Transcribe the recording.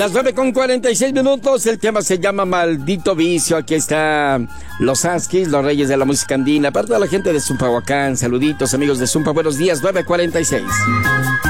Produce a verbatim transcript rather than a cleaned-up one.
Las nueve con cuarenta y seis minutos, el tema se llama Maldito Vicio. Aquí está los Huskies, los reyes de la música andina. Para toda la gente de Zumpahuacán, saluditos amigos de Zumpa, buenos días, nueve cuarenta y seis.